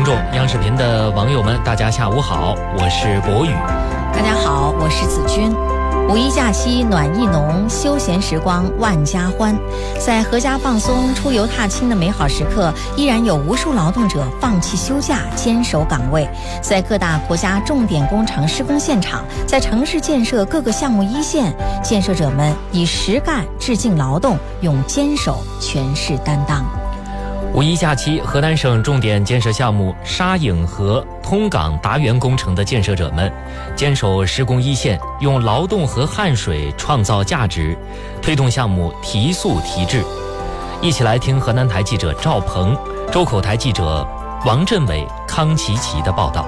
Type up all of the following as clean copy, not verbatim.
众，央视频的网友们，大家下午好，我是博宇。 大家好，我是子君。五一假期暖意浓，休闲时光万家欢。在阖家放松、出游踏青的美好时刻，依然有无数劳动者放弃休假，坚守岗位。在各大国家重点工程施工现场，在城市建设各个项目一线，建设者们以实干致敬劳动，用坚守诠释担当。 五一假期，河南省重点建设项目沙颍河通港达源工程的建设者们坚守施工一线，用劳动和汗水创造价值，推动项目提速提质。一起来听河南台记者赵鹏、周口台记者王振伟、康琪琪的报道。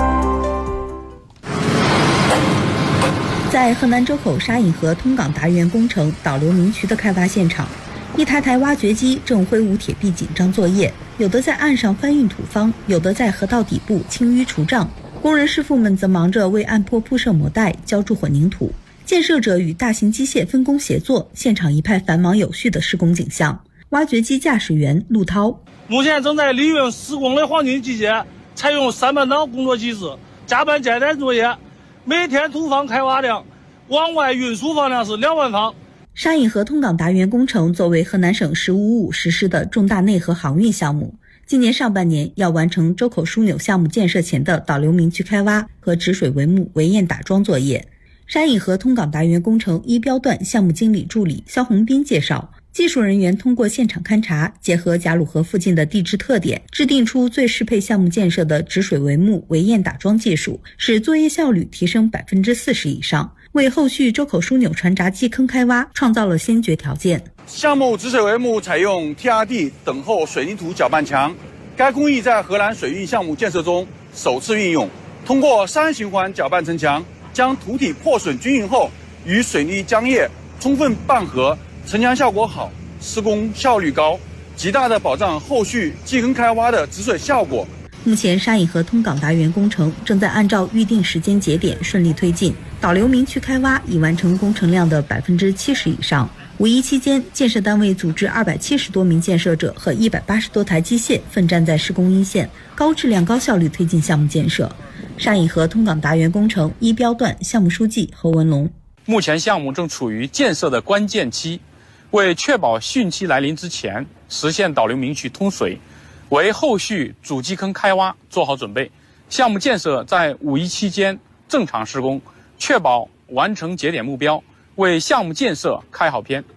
在河南周口沙颍河通港达源工程导流明渠的开发现场，一台台挖掘机正挥舞铁臂紧张作业，有的在岸上翻运土方，有的在河道底部清淤除障。工人师傅们则忙着为岸坡铺设膜带，浇筑混凝土。建设者与大型机械分工协作，现场一派繁忙有序的施工景象。挖掘机驾驶员陆涛： 目前正在利用施工的黄金季节，采用3班倒工作机制，加班加点作业。每天土方开挖量，往外运输方量是2万方。 沙颍河通港达源工程作为河南省“十五五”实施的重大内河航运项目，今年上半年要完成周口枢纽项目建设前的导流明渠开挖和止水帷幕围堰打桩作业。沙颍河通港达源工程一标段项目经理助理肖红斌介绍，技术人员通过现场勘查，结合贾鲁河附近的地质特点，制定出最适配项目建设的止水帷幕围堰打桩技术，使作业效率提升40%以上，为后续周口枢纽船闸基坑开挖创造了先决条件。 项目止水帷幕采用 TRD 等候水泥土搅拌墙，该工艺在荷兰水运项目建设中首次运用。通过3循环搅拌层墙，将土体破损均匀后与水泥浆液充分拌合，层墙效果好，施工效率高，极大的保障后续基坑开挖的止水效果。 目前沙颍河通港达源工程正在按照预定时间节点顺利推进，导流明渠开挖已完成工程量的70%以上。五一期间，建设单位组织270多名建设者和180多台机械奋战在施工一线，高质量高效率推进项目建设。沙颍河通港达源工程一标段项目书记侯文龙： 目前项目正处于建设的关键期，为确保汛期来临之前实现导流明渠通水，为后续主基坑开挖做好准备。项目建设在五一期间正常施工，确保完成节点目标，为项目建设开好篇。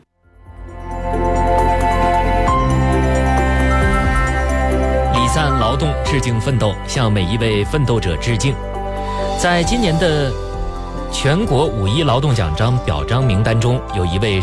礼赞劳动，致敬奋斗，向每一位奋斗者致敬。在今年的全国五一劳动奖章表彰名单中，有一位